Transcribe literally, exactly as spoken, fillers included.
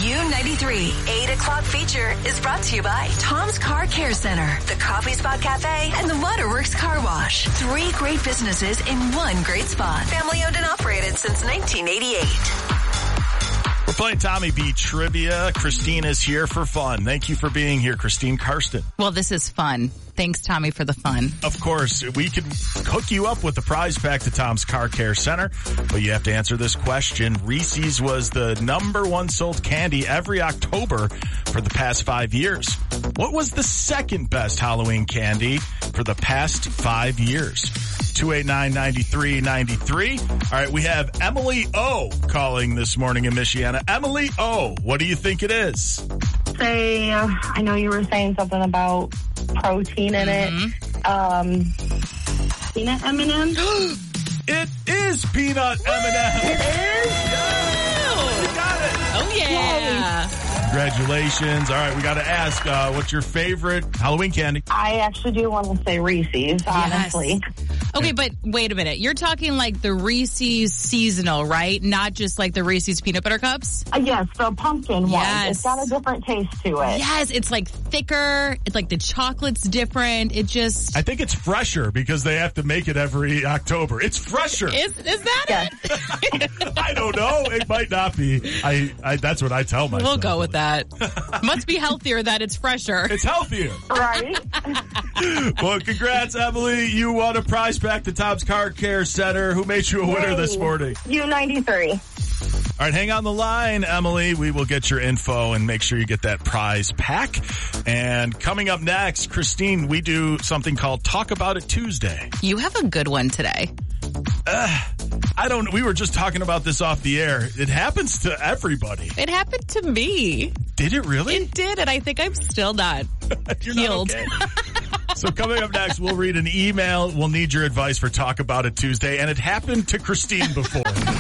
U ninety-three eight o'clock feature is brought to you by Tom's Car Care Center, the Coffee Spot Cafe, and the Waterworks Car Wash. Three great businesses in one great spot. Family owned and operated since nineteen eighty-eight. We're playing Tommy B Trivia. Christine is here for fun. Thank you for being here, Christine Karsten. Well, this is fun. Thanks, Tommy, for the fun. Of course, we can hook you up with the prize pack to Tom's Car Care Center, but you have to answer this question. Reese's was the number one sold candy every October for the past five years. What was the second best Halloween candy for the past five years? two eight nine, nine three nine three. All right, we have Emily O calling this morning in Michiana. Emily O, what do you think it is? Say, uh, I know you were saying something about protein in Mm-hmm. it. Um, peanut M and M's? It is peanut M and M's. It is? You got it. Oh, yeah. Congratulations. All right, we got to ask, uh, what's your favorite Halloween candy? I actually do want to say Reese's, honestly. Yes. Okay, but wait a minute. You're talking like the Reese's seasonal, right? Not just like the Reese's peanut butter cups? Uh, yes, the pumpkin one. Yes. It's got a different taste to it. Yes, it's like thicker. It's like the chocolate's different. It just... I think it's fresher because they have to make it every October. It's fresher. Is is that Yes. it? I don't know. It might not be. I, I that's what I tell myself. We'll go with that. Must be healthier that it's fresher. It's healthier. Right? Well, congrats, Emily. You won a prize back to Tom's Car Care Center. Who made you a winner Yay. this morning? U ninety-three. All right, hang on the line, Emily. We will get your info and make sure you get that prize pack. And coming up next, Christine, we do something called Talk About It Tuesday. You have a good one today. Uh, I don't, we were just talking about this off the air. It happens to everybody. It happened to me. Did it really? It did, and I think I'm still not You're healed. Not okay. So coming up next, we'll read an email. We'll need your advice for Talk About It Tuesday. And it happened to Christine before.